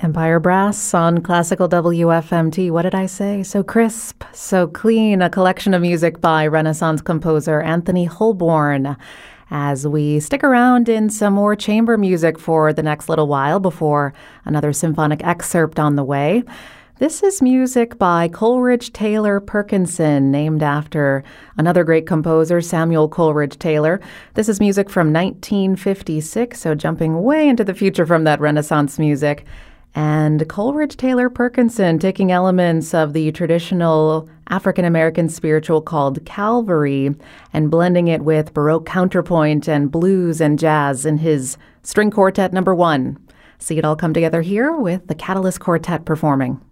Empire Brass on classical WFMT. What did I say? So crisp, so clean, a collection of music by Renaissance composer Anthony Holborn. As we stick around in some more chamber music for the next little while before another symphonic excerpt on the way. This is music by Coleridge Taylor Perkinson, named after another great composer, Samuel Coleridge Taylor. This is music from 1956, so jumping way into the future from that Renaissance music. And Coleridge Taylor Perkinson taking elements of the traditional African-American spiritual called Calvary and blending it with Baroque counterpoint and blues and jazz in his String Quartet No. 1. See it all come together here with the Catalyst Quartet performing.